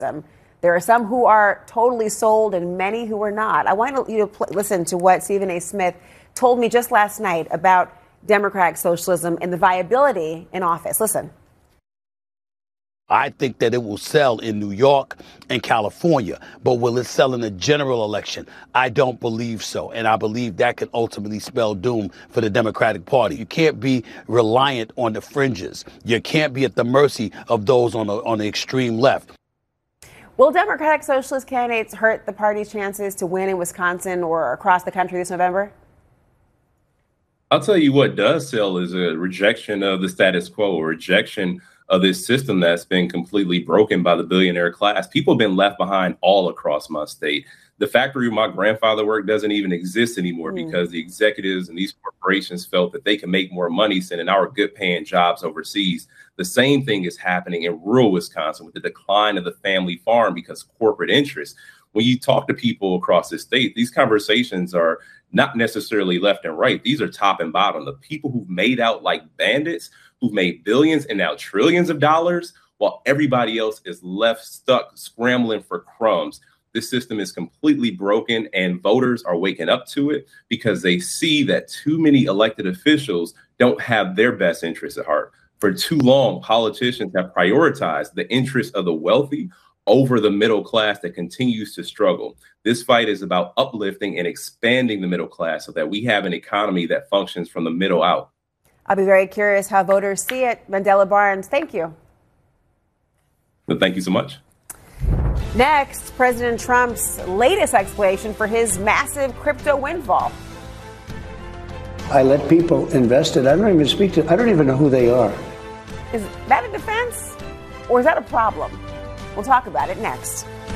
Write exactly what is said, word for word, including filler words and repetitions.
There are some who are totally sold and many who are not. I want you to pl- listen to what Stephen A. Smith told me just last night about democratic socialism and the viability in office. Listen. I think that it will sell in New York and California, but will it sell in the general election? I don't believe so. And I believe that can ultimately spell doom for the Democratic Party. You can't be reliant on the fringes. You can't be at the mercy of those on the, on the extreme left. Will Democratic Socialist candidates hurt the party's chances to win in Wisconsin or across the country this November? I'll tell you what does sell is a rejection of the status quo, a rejection of this system that's been completely broken by the billionaire class. People have been left behind all across my state. The factory where my grandfather worked doesn't even exist anymore mm. because the executives and these corporations felt that they can make more money sending our good paying jobs overseas. The same thing is happening in rural Wisconsin with the decline of the family farm because of corporate interests. When you talk to people across the state, these conversations are not necessarily left and right. These are top and bottom. The people who've made out like bandits, who've made billions and now trillions of dollars, while everybody else is left stuck scrambling for crumbs. This system is completely broken, and voters are waking up to it because they see that too many elected officials don't have their best interests at heart. For too long, politicians have prioritized the interests of the wealthy over the middle class that continues to struggle. This fight is about uplifting and expanding the middle class so that we have an economy that functions from the middle out. I'll be very curious how voters see it. Mandela Barnes, thank you. Well, thank you so much. Next, President Trump's latest explanation for his massive crypto windfall. I let people invest it. I don't even speak to, I don't even know who they are. Is that a defense or is that a problem? We'll talk about it next.